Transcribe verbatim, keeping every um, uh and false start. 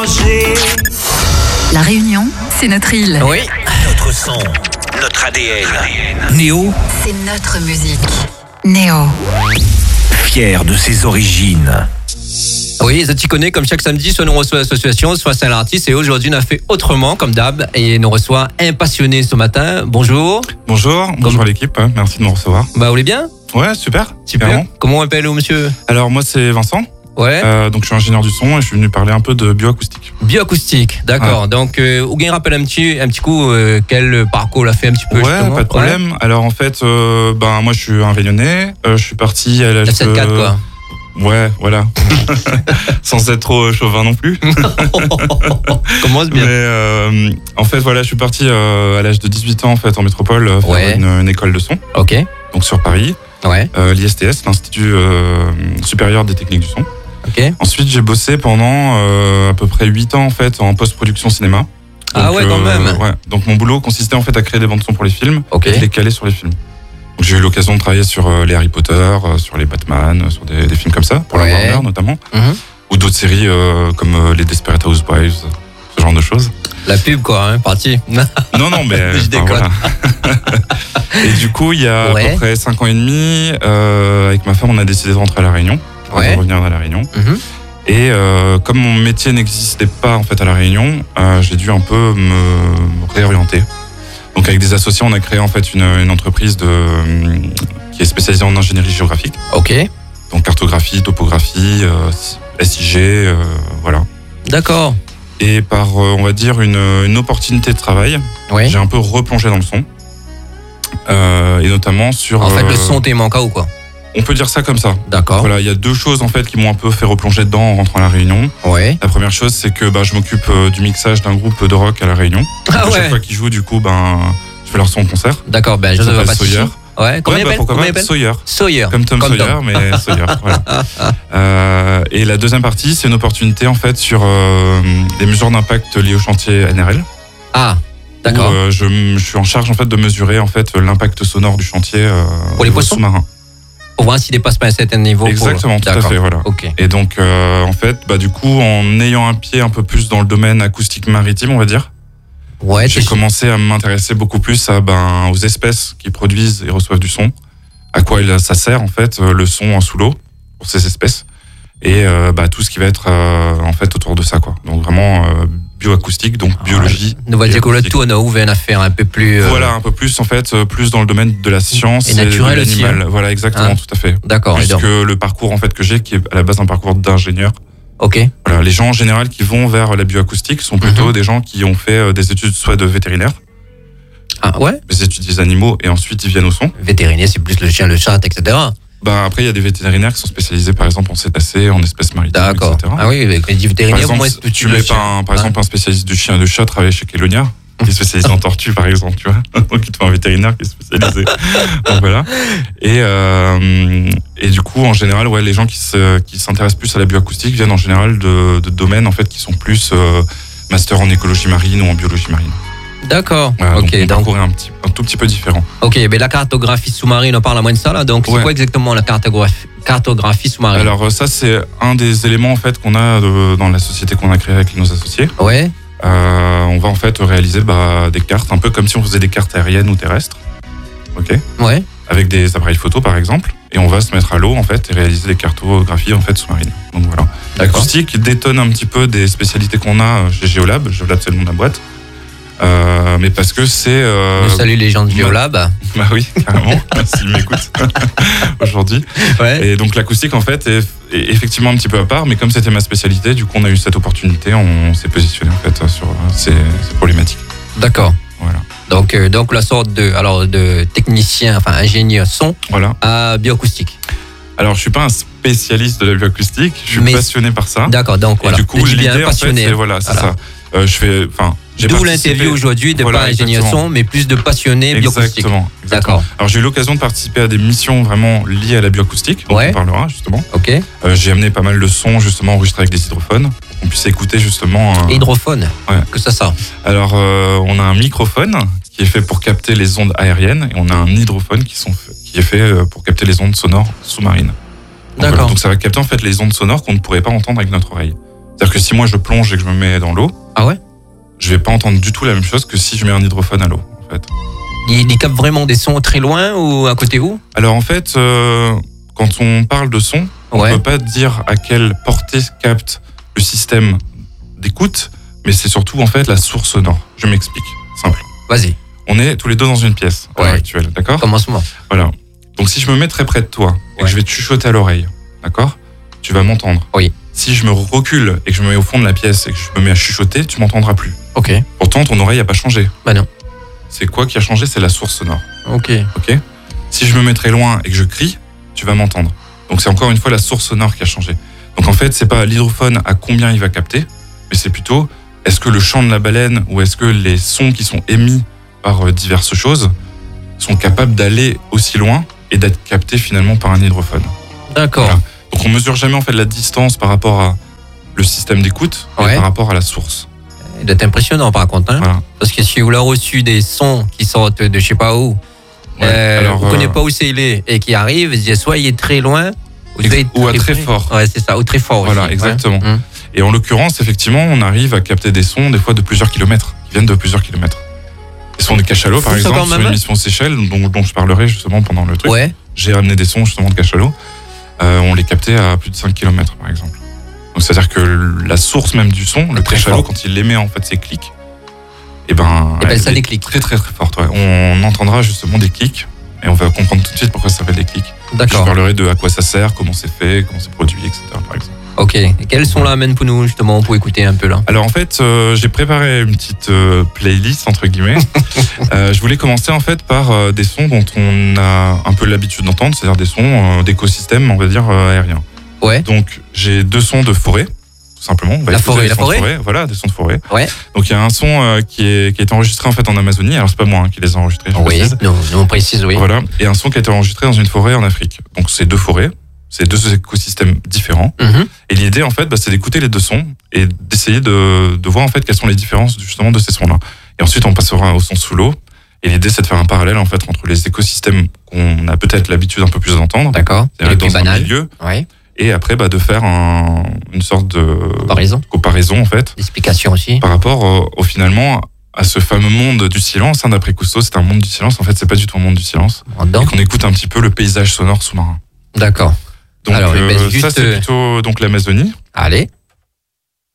La Réunion, c'est notre île. Oui. Notre son, notre A D N. Néo, C'est notre musique. Néo. fier de ses origines. Oui, ça t'y connaît, comme chaque samedi, soit nous reçoit l'association, soit c'est un artiste. Et aujourd'hui, on a fait autrement, comme d'hab. Et nous reçoit un passionné ce matin. Bonjour. Bonjour, bonjour à l'équipe, merci de me recevoir. Bah, vous allez bien? Ouais, super. Super. Carrément. Comment on appelle, monsieur? Alors moi c'est Vincent, Ouais. euh, donc je suis ingénieur du son et je suis venu parler un peu de bioacoustique. Bioacoustique, d'accord. Ouais. Donc, euh, Ougain rappelle un petit, un petit coup euh, quel parcours l'a fait un petit peu. Ouais, justement. pas de problème. Alors en fait, euh, ben moi je suis un Réunionnais, euh, je suis parti à l'âge La de... sept quatre, quoi. Ouais, voilà. Sans être trop chauvin non plus. Commence Mais bien. euh, en fait voilà, je suis parti euh, à l'âge de dix-huit ans en fait en métropole euh, faire Ouais. une, une école de son, Ok. donc sur Paris, Ouais. euh, l'I S T S, l'Institut euh, supérieur des techniques du son. Ok. Ensuite, j'ai bossé pendant euh, à peu près huit ans en fait en post-production cinéma. Ah Donc, ouais, quand même. Ouais. Donc mon boulot consistait en fait à créer des bandes son pour les films Ok. et de les caler sur les films. Donc j'ai eu l'occasion de travailler sur euh, les Harry Potter, euh, sur les Batman, euh, sur des, des films comme ça, pour Ouais. la Warner notamment, Mhm. ou d'autres séries euh, comme euh, les Desperate Housewives, ce genre de choses. La pub, quoi, hein, parti. Non, non, mais Je déconne. voilà. Et du coup, il y a Ouais. à peu près cinq ans et demi, euh, avec ma femme, on a décidé de rentrer à La Réunion, Ouais. de revenir à La Réunion. Mhm. Et euh, comme mon métier n'existait pas en fait à La Réunion, euh, j'ai dû un peu me réorienter. Donc avec des associés, on a créé en fait une, une entreprise de, euh, qui est spécialisée en ingénierie géographique. Ok. Donc cartographie, topographie, euh, S I G, euh, voilà. D'accord. Et par, euh, on va dire, une, une opportunité de travail, Oui. j'ai un peu replongé dans le son. Euh, et notamment sur... En fait, euh, le son t'es manqué ou quoi? on peut dire ça comme ça. D'accord. Voilà, il y a deux choses en fait qui m'ont un peu fait replonger dedans en rentrant à La Réunion. Ouais. La première chose, c'est que bah, je m'occupe euh, du mixage d'un groupe de rock à La Réunion. Ah À ouais. chaque fois qu'ils jouent, du coup, ben, je fais leur son en concert. D'accord, ben Ça Joseph va s'appelle pas Sawyer. Ouais, comment Ouais, il bah, appelle? pourquoi Comment il pas appelle? Sawyer. Sawyer. Comme Tom Comme Sawyer, Tom. mais Sawyer. Voilà. Euh, et la deuxième partie, c'est une opportunité en fait sur euh, des mesures d'impact liées au chantier N R L. Ah, Où, d'accord. euh, je, m- je suis en charge en fait de mesurer en fait l'impact sonore du chantier euh, Pour les au poissons sous-marin. Pour voir s'il dépasse pas un certain niveau. pour- Exactement, tout à D'accord. fait, voilà. Ok. Et donc, euh, en fait, bah, du coup, en ayant un pied un peu plus dans le domaine acoustique maritime, on va dire, Ouais, j'ai t'es- commencé à m'intéresser beaucoup plus à, ben, aux espèces qui produisent et reçoivent du son, à quoi il- ça sert en fait euh, le son en sous l'eau pour ces espèces, et euh, bah, tout ce qui va être euh, en fait autour de ça, quoi. Donc vraiment euh, bioacoustique, donc biologie. Nous va et dire que le acoustique. tout on a ouvert une affaire un peu plus. euh, Voilà, un peu plus en fait, euh, plus dans le domaine de la science Et naturel de aussi, l'animal. Voilà, exactement, Hein. tout à fait. D'accord. et Plus donc- que le parcours en fait que j'ai, qui est à la base un parcours d'ingénieur. Ok. Voilà, les gens en général qui vont vers la bioacoustique sont plutôt Mhm. des gens qui ont fait euh, des études soit de vétérinaire, Ah ouais. des études des animaux, et ensuite ils viennent au son. Vétérinaire, c'est plus le chien, le chat, et cetera. Ben, après, il y a des vétérinaires qui sont spécialisés, par exemple, en cétacés, en espèces maritimes, D'accord. et cetera. Ah oui, quand il dit Par vétérinaire, exemple, moi, tu, tu mets pas un, par Hein. exemple un spécialiste du chien et du chat travailler chez Kelonia, qui est spécialisé en tortue, par exemple, tu vois. Donc, il te faut un vétérinaire qui est spécialisé. Donc, voilà. Et, euh, et du coup, en général, ouais, les gens qui se, qui s'intéressent plus à la bioacoustique viennent en général de, de domaines, en fait, qui sont plus euh, master en écologie marine ou en biologie marine. D'accord. Voilà, ok. donc, mon Donc, parcours est un, petit, un tout petit peu différent. ok. Mais la cartographie sous-marine, on parle à moins de ça là. Donc, c'est Ouais. quoi exactement la cartographie, cartographie sous-marine? Alors, euh, ça, c'est un des éléments, en fait, qu'on a de- dans la société qu'on a créée avec nos associés. Ouais. Euh, on va en fait réaliser bah, des cartes, un peu comme si on faisait des cartes aériennes ou terrestres, ok, Ouais. avec des appareils photo par exemple, et on va se mettre à l'eau en fait et réaliser des cartographies en fait sous-marines. Donc voilà. D'accord. L'acoustique détonne un petit peu des spécialités qu'on a chez Geolab. Geolab, c'est le nom de la boîte, euh, mais parce que c'est. Euh, Nous salut les gens de Geolab. bah oui, carrément. S'ils m'écoutent aujourd'hui. Ouais. Et donc l'acoustique en fait est, est effectivement un petit peu à part, mais comme c'était ma spécialité, du coup on a eu cette opportunité, on s'est positionné en fait sur ces, ces problématiques. D'accord. Voilà. Donc, euh, donc la sorte de, alors de technicien, enfin ingénieur son Voilà. à bioacoustique. Alors je suis pas un spécialiste de la bioacoustique, je suis Mais- passionné par ça. D'accord. Donc Et voilà. du coup Je dis l'idée bien en passionné. fait, c'est voilà, c'est Voilà. ça. Euh, je fais, enfin, j'ai D'où participé- l'interview aujourd'hui de Voilà, pas ingénieur exactement. son, mais plus de passionné bioacoustique. Exactement. exactement. D'accord. Alors j'ai eu l'occasion de participer à des missions vraiment liées à la bioacoustique, dont Ouais. on parlera justement. Ok. Euh, j'ai amené pas mal de sons justement enregistrés avec des hydrophones, pour qu'on puisse écouter justement. euh, Hydrophone. Ouais. Que ça ça. Alors euh, on a un microphone qui est fait pour capter les ondes aériennes, et on a un hydrophone qui, sont, qui est fait euh, pour capter les ondes sonores sous-marines. Donc, D'accord. voilà. Donc ça va capter en fait les ondes sonores qu'on ne pourrait pas entendre avec notre oreille. C'est-à-dire que si moi je plonge et que je me mets dans l'eau, Ah ouais? je vais pas entendre du tout la même chose que si je mets un hydrophone à l'eau, en fait. Il, il capte vraiment des sons très loin ou à côté où? Alors en fait, euh, quand on parle de son, on Ouais. peut pas dire à quelle portée capte le système d'écoute, mais c'est surtout en fait la source sonore. Je m'explique, simple. Vas-y, On est tous les deux dans une pièce à l'heure Ouais. actuelle, d'accord? commencement. Voilà. Donc si je me mets très près de toi et Ouais. que je vais te chuchoter à l'oreille, d'accord? Tu vas m'entendre. Oui. Si je me recule et que je me mets au fond de la pièce et que je me mets à chuchoter, tu m'entendras plus. Ok. Pourtant, ton oreille n'a pas changé. Bah non. C'est quoi qui a changé? C'est la source sonore. Ok. Ok. Si je me mets très loin et que je crie, tu vas m'entendre. Donc c'est encore une fois la source sonore qui a changé. Donc en fait, c'est pas l'hydrophone à combien il va capter, mais c'est plutôt est-ce que le chant de la baleine ou est-ce que les sons qui sont émis par euh, diverses choses sont capables d'aller aussi loin et d'être captés finalement par un hydrophone. D'accord. Voilà. Donc on mesure jamais en fait la distance par rapport à le système d'écoute, mais Ouais. par rapport à la source. Il doit être impressionnant par contre. Hein. Voilà. Parce que si vous l'avez reçu des sons qui sortent de je sais pas où, Ouais. euh, Alors, vous ne connaissez euh, pas où c'est il est et qui arrive, soit il est très loin, ou, soit il est ou à très près. fort. Ouais, c'est ça, ou très fort Voilà, aussi. exactement. Ouais. Hum. Et en l'occurrence, effectivement, on arrive à capter des sons des fois de plusieurs kilomètres, qui viennent de plusieurs kilomètres. Les sons des cachalots, par Fou, ça, exemple, quand sur même. une mission aux Seychelles, dont, dont je parlerai justement pendant le truc. Ouais. J'ai ramené des sons justement de cachalots. Euh, on les captait à plus de cinq kilomètres, par exemple. Donc c'est-à-dire que la source même du son, le Très cachalot, fort. quand il émet en fait ses clics, et ben, Et ben, elle ça est des clics. très très très forte. Ouais. On entendra justement des clics et on va comprendre tout de suite pourquoi ça s'appelle des clics. Je D'accord. parlerai de à quoi ça sert, comment c'est fait, comment c'est produit, et cetera. Par exemple. Ok. Et quels sont là amène pour nous justement pour écouter un peu là? Alors en fait, euh, j'ai préparé une petite euh, playlist entre guillemets. euh, je voulais commencer en fait par euh, des sons dont on a un peu l'habitude d'entendre, c'est-à-dire des sons euh, d'écosystème, on va dire euh, aérien. Ouais. Donc j'ai deux sons de forêt, tout simplement. On va La écouter forêt, des la sons de forêt Voilà, des sons de forêt. Ouais. Donc il y a un son euh, qui est qui a été enregistré en fait en Amazonie. Alors c'est pas moi hein, qui les a enregistrés. Je Oui. précise. Nous, nous on précise oui. Voilà. Et un son qui a été enregistré dans une forêt en Afrique. Donc c'est deux forêts, c'est deux écosystèmes différents. Mhm. Et l'idée, en fait, bah, c'est d'écouter les deux sons et d'essayer de, de voir, en fait, quelles sont les différences, justement, de ces sons-là. Et ensuite, on passera au son sous l'eau. Et l'idée, c'est de faire un parallèle, en fait, entre les écosystèmes qu'on a peut-être l'habitude un peu plus d'entendre. D'accord. Et C'est-à-dire le plus dans un banal. milieu. Ouais. Et après, bah, de faire un- une sorte de Comparaison. comparaison, en fait, Explication aussi. par rapport au, au, finalement, à ce fameux monde du silence. Hein, d'après Cousteau, c'est un monde du silence. En fait, c'est pas du tout un monde du silence. En dedans. Et qu'on écoute un petit peu le paysage sonore sous-marin. D'accord. Donc, Alors, il euh, baisse ça, juste, c'est euh, plutôt donc l'Amazonie. Allez.